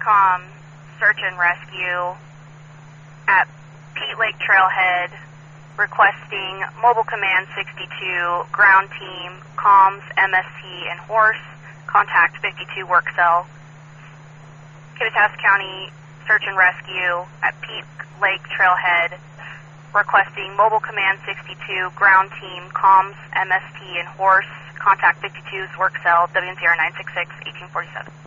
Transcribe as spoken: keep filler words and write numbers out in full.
TASCOM search and rescue at Pete Lake Trailhead, requesting Mobile Command sixty-two, ground team, comms, M S T, and horse, contact fifty-two work cell. Kittitas County search and rescue at Pete Lake Trailhead, requesting Mobile Command sixty-two, ground team, comms, M S T, and horse, contact fifty-two's work cell, W N Z R nine six six, eighteen forty-seven.